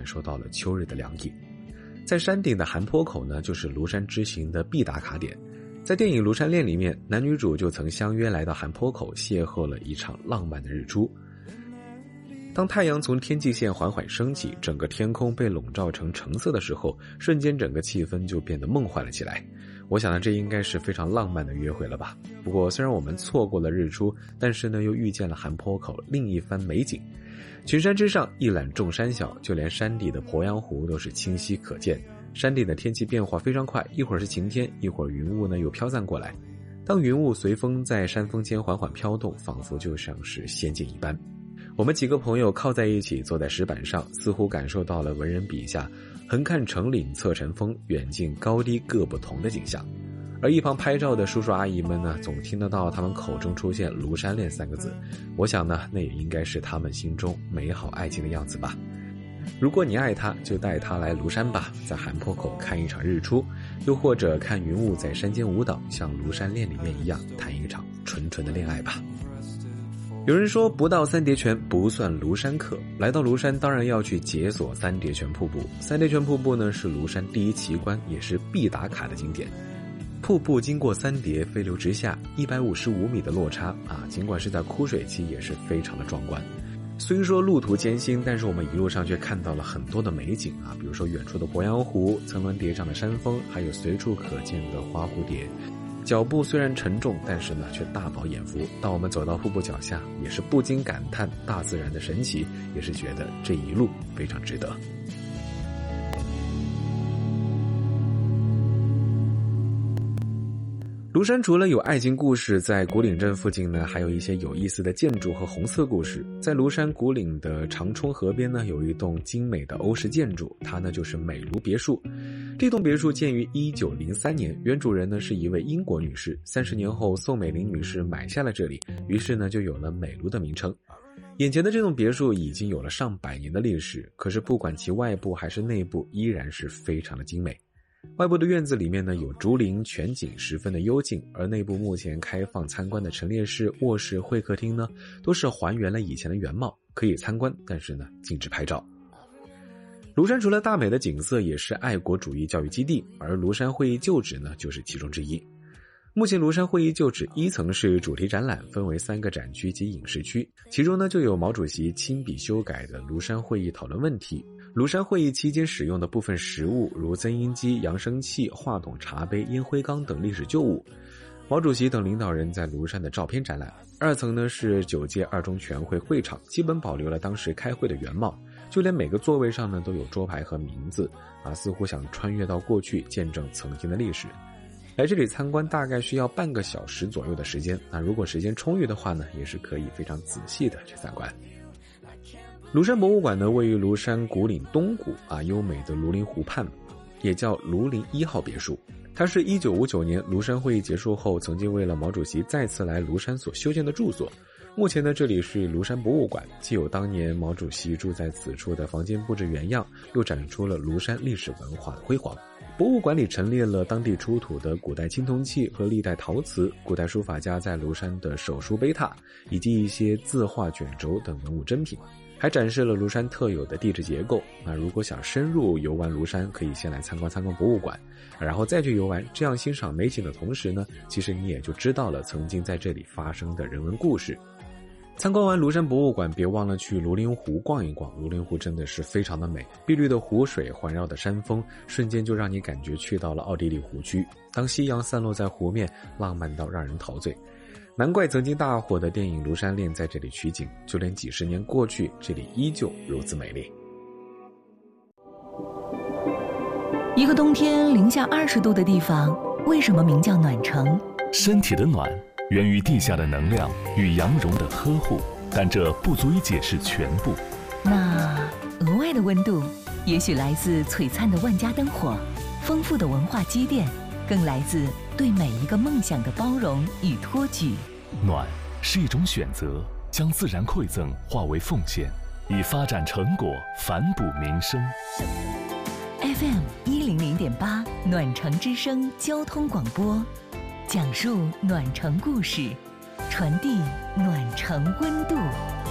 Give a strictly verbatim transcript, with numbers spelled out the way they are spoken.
感受到了秋日的凉意。在山顶的寒坡口呢，就是庐山之行的必打卡点。在电影《庐山恋》里面，男女主就曾相约来到寒坡口，邂逅了一场浪漫的日出。当太阳从天际线缓缓升起，整个天空被笼罩成橙色的时候，瞬间整个气氛就变得梦幻了起来。我想呢，这应该是非常浪漫的约会了吧。不过虽然我们错过了日出，但是呢又遇见了寒坡口另一番美景。群山之上一览众山小，就连山底的鄱阳湖都是清晰可见。山顶的天气变化非常快，一会儿是晴天，一会儿云雾呢又飘散过来。当云雾随风在山峰间缓缓飘动，仿佛就像是仙境一般。我们几个朋友靠在一起坐在石板上，似乎感受到了文人笔下横看成岭侧成峰，远近高低各不同的景象。而一旁拍照的叔叔阿姨们呢，总听得到他们口中出现庐山恋三个字。我想呢，那也应该是他们心中美好爱情的样子吧。如果你爱他，就带他来庐山吧，在寒坡口看一场日出，又或者看云雾在山间舞蹈，像庐山恋里面一样谈一场纯纯的恋爱吧。有人说不到三叠泉不算庐山客，来到庐山当然要去解锁三叠泉瀑布。三叠泉瀑布呢是庐山第一奇观，也是必打卡的景点。瀑布经过三叠飞流直下，一百五十五米的落差啊，尽管是在枯水期也是非常的壮观。虽说路途艰辛，但是我们一路上却看到了很多的美景啊，比如说远处的鄱阳湖、层峦叠嶂的山峰，还有随处可见的花蝴蝶。脚步虽然沉重，但是呢却大饱眼福。当我们走到瀑布脚下，也是不禁感叹大自然的神奇，也是觉得这一路非常值得。庐山除了有爱情故事，在古岭镇附近呢，还有一些有意思的建筑和红色故事。在庐山古岭的长冲河边呢，有一栋精美的欧式建筑，它呢就是美庐别墅。这栋别墅建于一九零三年，原主人呢是一位英国女士。三十年后，宋美龄女士买下了这里，于是呢就有了美庐的名称。眼前的这栋别墅已经有了上百年的历史，可是不管其外部还是内部，依然是非常的精美。外部的院子里面呢有竹林，全景十分的幽静，而内部目前开放参观的陈列室、卧室、会客厅呢，都是还原了以前的原貌，可以参观，但是呢禁止拍照。庐山除了大美的景色，也是爱国主义教育基地，而庐山会议旧址呢就是其中之一。目前庐山会议旧址一层是主题展览，分为三个展区及影视区，其中呢就有毛主席亲笔修改的庐山会议讨论问题，庐山会议期间使用的部分实物，如增音机、扬声器、话筒、茶杯、烟灰缸等历史旧物，毛主席等领导人在庐山的照片展览。二层呢是九届二中全会会场，基本保留了当时开会的原貌，就连每个座位上呢都有桌牌和名字啊，似乎想穿越到过去，见证曾经的历史。来这里参观大概需要半个小时左右的时间，那如果时间充裕的话呢，也是可以非常仔细的去参观。庐山博物馆呢位于庐山古岭东谷啊，优美的庐陵湖畔，也叫庐陵一号别墅。它是一九五九年庐山会议结束后，曾经为了毛主席再次来庐山所修建的住所。目前呢，这里是庐山博物馆，既有当年毛主席住在此处的房间布置原样，又展出了庐山历史文化的辉煌。博物馆里陈列了当地出土的古代青铜器和历代陶瓷，古代书法家在庐山的手书碑拓，以及一些字画卷轴等文物珍品，还展示了庐山特有的地质结构。那如果想深入游玩庐山，可以先来参观参观博物馆，然后再去游玩，这样欣赏美景的同时呢，其实你也就知道了曾经在这里发生的人文故事。参观完庐山博物馆，别忘了去庐陵湖逛一逛，庐陵湖真的是非常的美，碧绿的湖水环绕的山峰，瞬间就让你感觉去到了奥地利湖区。当夕阳散落在湖面，浪漫到让人陶醉。难怪曾经大火的电影《庐山恋》在这里取景，就连几十年过去，这里依旧如此美丽。 一个冬天零下二十度的地方，为什么名叫暖城？ 身体的暖源于地下的能量与羊绒的呵护，但这不足以解释全部。 那额外的温度，也许来自璀璨的万家灯火，丰富的文化积淀，更来自对每一个梦想的包容与托举。 暖是一种选择，将自然馈赠化为奉献，以发展成果反哺民生。 F M 一零零点八暖城之声交通广播，讲述暖城故事，传递暖城温度。